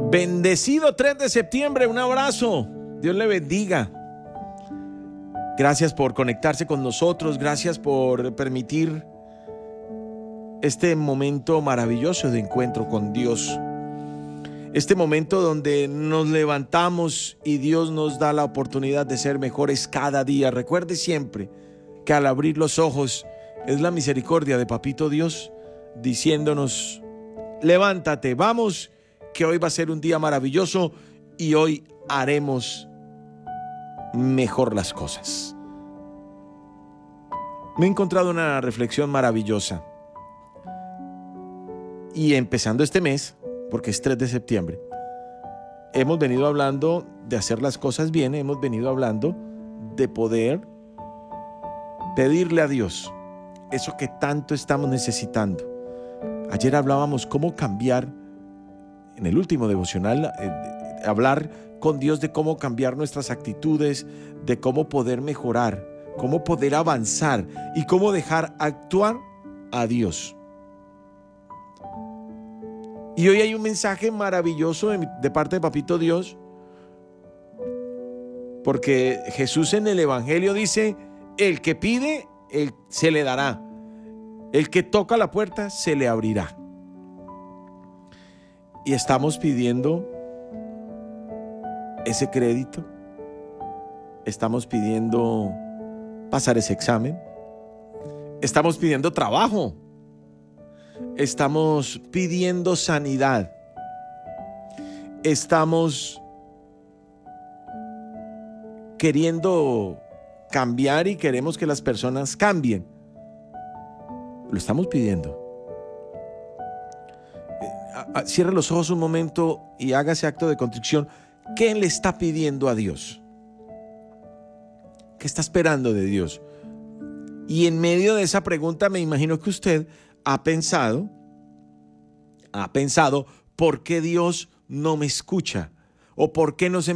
Bendecido 3 de septiembre, un abrazo. Dios le bendiga. Gracias por conectarse con nosotros, gracias por permitir este momento maravilloso de encuentro con Dios. Este momento donde nos levantamos y Dios nos da la oportunidad de ser mejores cada día. Recuerde siempre que al abrir los ojos es la misericordia de Papito Dios diciéndonos: levántate, vamos, que hoy va a ser un día maravilloso y hoy haremos mejor las cosas. Me he encontrado una reflexión maravillosa. Y empezando este mes, porque es 3 de septiembre, hemos venido hablando de hacer las cosas bien, hemos venido hablando de poder pedirle a Dios eso que tanto estamos necesitando. Ayer hablábamos cómo cambiar, en el último devocional, hablar con Dios de cómo cambiar nuestras actitudes, de cómo poder mejorar, cómo poder avanzar y cómo dejar actuar a Dios. Y hoy hay un mensaje maravilloso de parte de Papito Dios, porque Jesús en el Evangelio dice: el que pide, se le dará. El que toca la puerta, se le abrirá. Y estamos pidiendo ese crédito. Estamos pidiendo pasar ese examen. Estamos pidiendo trabajo. Estamos pidiendo sanidad. Estamos queriendo cambiar y queremos que las personas cambien. Lo estamos pidiendo. Cierre los ojos un momento y haga ese acto de contrición. ¿Qué le está pidiendo a Dios? ¿Qué está esperando de Dios? Y en medio de esa pregunta me imagino que usted ha pensado, ¿por qué Dios no me escucha? ¿O por qué no se